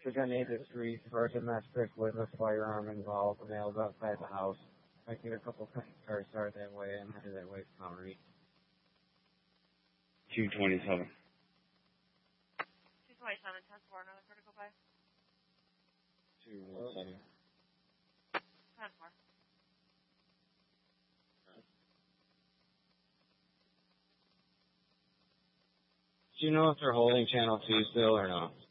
3 for domestic with a firearm involved, mailed outside the house. I get a couple cars started that way and headed that way to Mount 227. 227, 10-4, another critical by? 217. 10-4. Do you know if they're holding Channel 2 still or no?